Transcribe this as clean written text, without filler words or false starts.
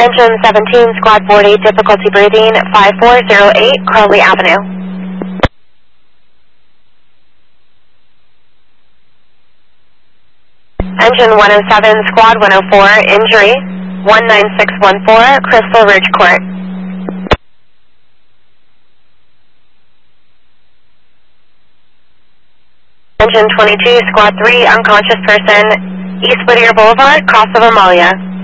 Engine 17, Squad 40, difficulty breathing, 5408 Crowley Avenue. Engine 107, Squad 104, injury, 19614, Crystal Ridge Court. Engine 22, Squad 3, unconscious person, East Whittier Boulevard, Casa Amalia.